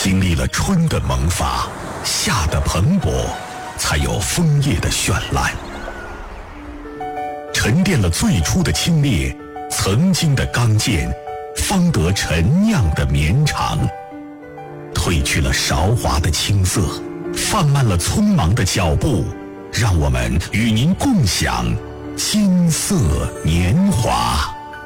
经历了春的萌发，夏的蓬勃，才有枫叶的绚烂。沉淀了最初的清冽，曾经的刚健，方得陈酿的绵长。褪去了韶华的青涩，放慢了匆忙的脚步，让我们与您共享金色年华。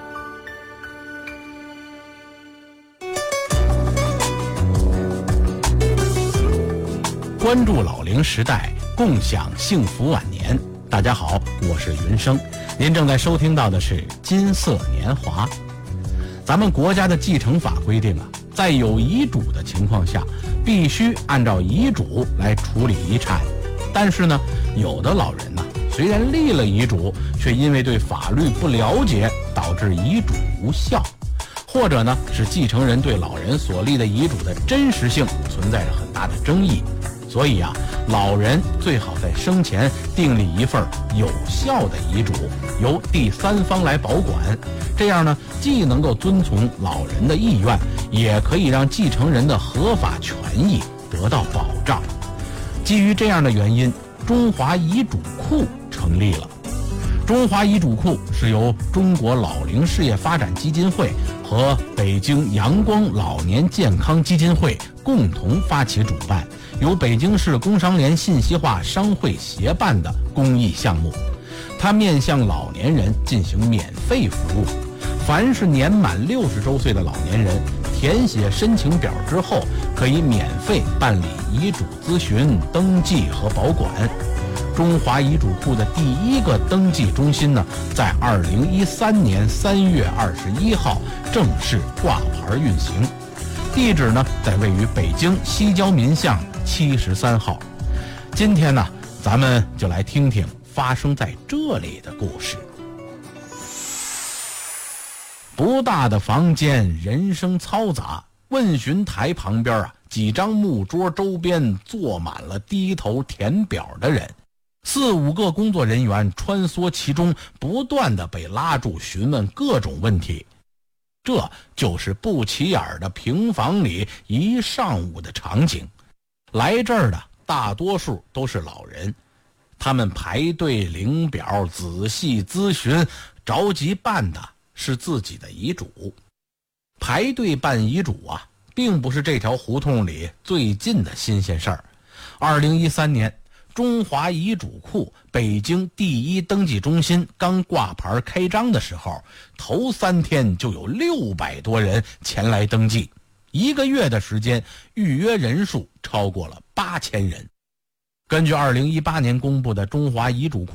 关注老龄时代，共享幸福晚年。大家好，我是云生，您正在收听到的是金色年华。咱们国家的继承法规定啊，在有遗嘱的情况下，必须按照遗嘱来处理遗产。但是呢，有的老人呢，虽然立了遗嘱，却因为对法律不了解，导致遗嘱无效，或者呢，是继承人对老人所立的遗嘱的真实性存在着很大的争议。所以啊，老人最好在生前订立一份有效的遗嘱，由第三方来保管。这样呢，既能够遵从老人的意愿，也可以让继承人的合法权益得到保障。基于这样的原因，中华遗嘱库成立了。中华遗嘱库是由中国老龄事业发展基金会和北京阳光老年健康基金会共同发起主办，由北京市工商联信息化商会协办的公益项目。它面向老年人进行免费服务，凡是年满60周岁的老年人，填写申请表之后，可以免费办理遗嘱咨询、登记和保管。中华遗嘱库的第一个登记中心呢，在2013年3月21号正式挂牌运行，地址呢在位于北京西郊民巷73号。今天呢，咱们就来听听发生在这里的故事。不大的房间，人声嘈杂，问询台旁边啊，几张木桌周边坐满了低头填表的人，4、5个工作人员穿梭其中，不断地被拉住询问各种问题。这就是不起眼的平房里一上午的场景。来这儿的大多数都是老人，他们排队领表，仔细咨询，着急办的是自己的遗嘱。排队办遗嘱啊，并不是这条胡同里最近的新鲜事儿。2013年，中华遗嘱库北京第一登记中心刚挂牌开张的时候，头3天就有600多人前来登记，1个月的时间，预约人数超过了8000人。根据2018年公布的中华遗嘱库